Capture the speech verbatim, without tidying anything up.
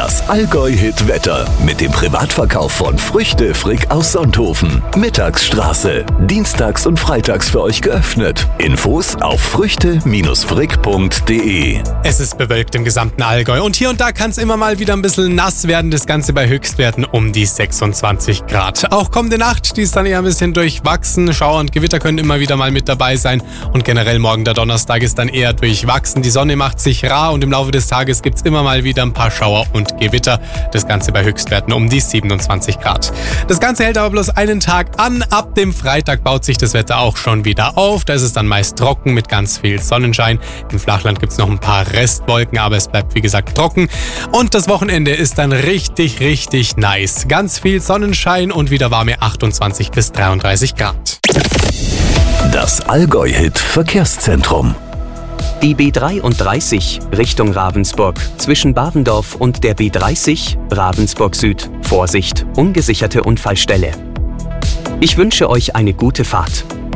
Das Allgäu-Hit-Wetter mit dem Privatverkauf von Früchte Frick aus Sonthofen. Mittagsstraße. Dienstags und freitags für euch geöffnet. Infos auf früchte frick punkt de. Es ist bewölkt im gesamten Allgäu und hier und da kann es immer mal wieder ein bisschen nass werden. Das Ganze bei Höchstwerten um die sechsundzwanzig Grad. Auch kommende Nacht, die ist dann eher ein bisschen durchwachsen. Schauer und Gewitter können immer wieder mal mit dabei sein. Und generell morgen der Donnerstag ist dann eher durchwachsen. Die Sonne macht sich rar und im Laufe des Tages gibt es immer mal wieder ein paar Schauer und Gewitter. Das Ganze bei Höchstwerten um die siebenundzwanzig Grad. Das Ganze hält aber bloß einen Tag an. Ab dem Freitag baut sich das Wetter auch schon wieder auf. Da ist es dann meist trocken mit ganz viel Sonnenschein. Im Flachland gibt es noch ein paar Restwolken, aber es bleibt wie gesagt trocken. Und das Wochenende ist dann richtig, richtig nice. Ganz viel Sonnenschein und wieder warme achtundzwanzig bis dreiunddreißig Grad. Das Allgäu-Hit Verkehrszentrum. Die B dreiunddreißig Richtung Ravensburg zwischen Bavendorf und der B dreißig Ravensburg Süd. Vorsicht, ungesicherte Unfallstelle. Ich wünsche euch eine gute Fahrt.